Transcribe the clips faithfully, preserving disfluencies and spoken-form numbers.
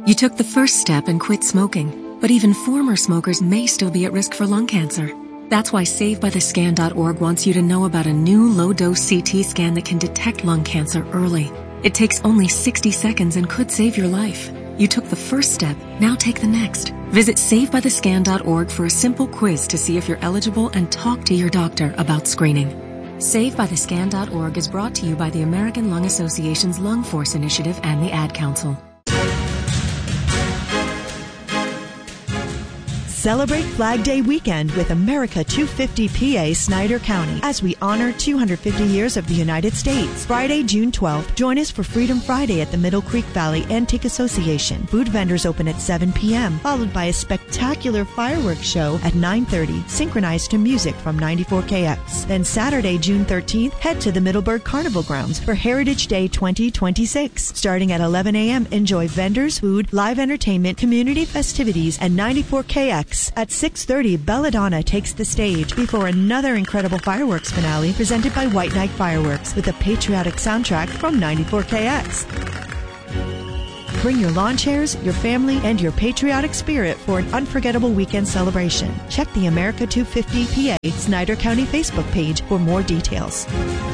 You took the first step and quit smoking, but even former smokers may still be at risk for lung cancer. That's why save by the scan dot org wants you to know about a new low-dose C T scan that can detect lung cancer early. It takes only sixty seconds and could save your life. You took the first step, now take the next. Visit save by the scan dot org for a simple quiz to see if you're eligible and talk to your doctor about screening. save by the scan dot org is brought to you by the American Lung Association's Lung Force Initiative and the Ad Council. Celebrate Flag Day weekend with America two fifty P A Snyder County as we honor two hundred fifty years of the United States. Friday, June twelfth, join us for Freedom Friday at the Middle Creek Valley Antique Association. Food vendors open at seven p.m., followed by a spectacular fireworks show at nine thirty, synchronized to music from ninety-four K X. Then Saturday, June thirteenth, head to the Middleburg Carnival Grounds for Heritage Day twenty twenty-six. Starting at eleven a.m., enjoy vendors, food, live entertainment, community festivities, and ninety-four K X. At six thirty, Belladonna takes the stage before another incredible fireworks finale presented by White Knight Fireworks with a patriotic soundtrack from ninety-four K X. Bring your lawn chairs, your family, and your patriotic spirit for an unforgettable weekend celebration. Check the America two fifty P A Snyder County Facebook page for more details.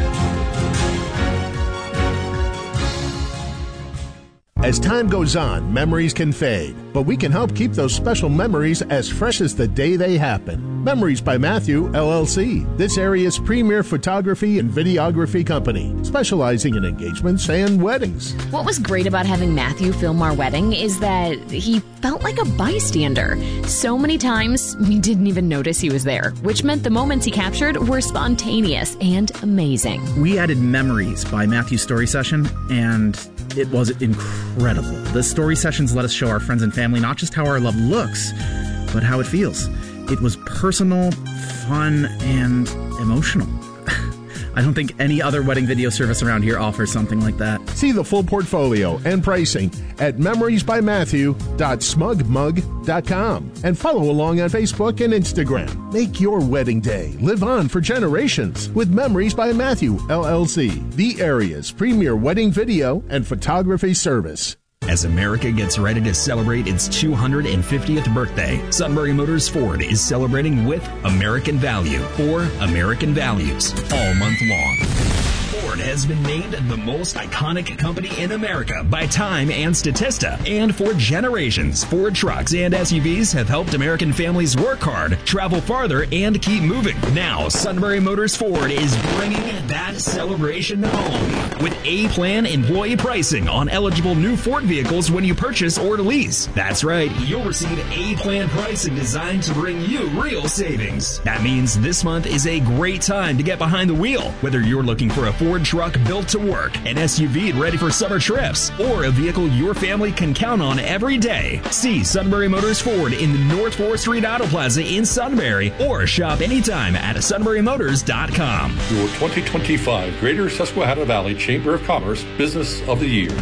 As time goes on, memories can fade, but we can help keep those special memories as fresh as the day they happen. Memories by Matthew, L L C. This area's premier photography and videography company, specializing in engagements and weddings. What was great about having Matthew film our wedding is that he felt like a bystander. So many times, we didn't even notice he was there, which meant the moments he captured were spontaneous and amazing. We added Memories by Matthew's story session, and it was incredible. The story sessions let us show our friends and family not just how our love looks, but how it feels. It was personal, fun, and emotional. I don't think any other wedding video service around here offers something like that. See the full portfolio and pricing at memories by matthew dot smug mug dot com and follow along on Facebook and Instagram. Make your wedding day live on for generations with Memories by Matthew, L L C, the area's premier wedding video and photography service. As America gets ready to celebrate its two hundred fiftieth birthday, Sunbury Motors Ford is celebrating with American Value or American Values all month long. Ford has been named the most iconic company in America by Time and Statista. And for generations, Ford trucks and S U Vs have helped American families work hard, travel farther, and keep moving. Now, Sunbury Motors Ford is bringing that celebration home with A-Plan employee pricing on eligible new Ford vehicles when you purchase or lease. That's right, you'll receive A-Plan pricing designed to bring you real savings. That means this month is a great time to get behind the wheel, whether you're looking for a Ford truck built to work, an S U V ready for summer trips, or a vehicle your family can count on every day. See Sunbury Motors Ford in the North fourth Street Auto Plaza in Sunbury, or shop anytime at sunbury motors dot com. Your twenty twenty-five Greater Susquehanna Valley Chamber of Commerce Business of the Year.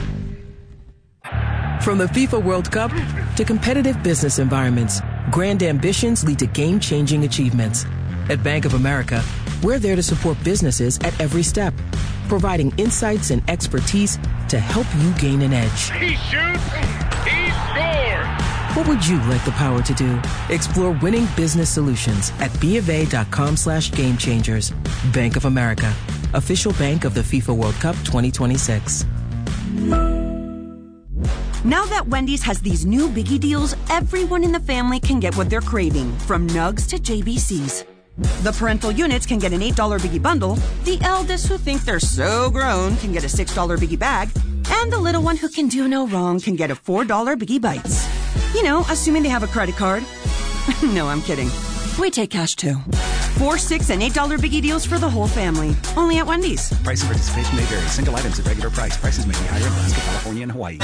From the FIFA World Cup to competitive business environments, grand ambitions lead to game-changing achievements. At Bank of America, we're there to support businesses at every step, providing insights and expertise to help you gain an edge. He shoots, he scores! What would you like the power to do? Explore winning business solutions at bofa.com slash game changers. Bank of America, official bank of the FIFA World Cup twenty twenty-six. Now that Wendy's has these new biggie deals, everyone in the family can get what they're craving, from nugs to J B Cs. The parental units can get an eight dollar biggie bundle, the eldest who think they're so grown can get a six dollar biggie bag, and the little one who can do no wrong can get a four dollar biggie bites. You know, assuming they have a credit card. No, I'm kidding. We take cash too. Four, six, and eight dollar biggie deals for the whole family. Only at Wendy's. Price and participation may vary. Single items at regular price. Prices may be higher in Alaska, California, and Hawaii.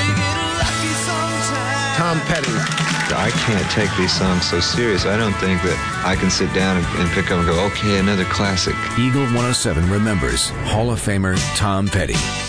Tom Petty. I can't take these songs so serious. I don't think that I can sit down and, and pick up and go, okay, another classic. Eagle one oh seven remembers Hall of Famer Tom Petty.